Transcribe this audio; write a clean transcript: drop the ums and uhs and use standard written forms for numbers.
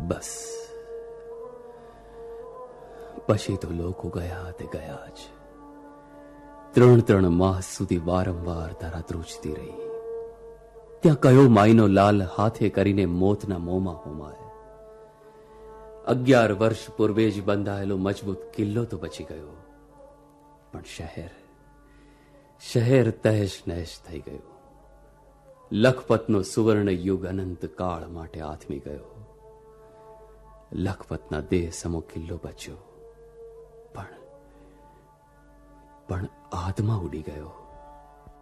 બસ પછી તો લોકો ગયા તે ગયા જ. 3 માસ સુધી વારંવાર તારા ધ્રુજતી રહી. ત્યાં કયો માઈનો લાલ હાથે કરીને મોતના મોંમાં હોમાય. 11 વર્ષ પૂર્વે જ બંધાયેલો મજબૂત કિલ્લો તો બચી ગયો, પણ શહેર તહેશ નહેશ થઈ ગયું. લખપતનો સુવર્ણ યુગ અનંત કાળ માટે આથમી ગયો. લખપતના દેહ સમો કિલ્લો બચ્યો, પણ આત્મા ઉડી ગયો.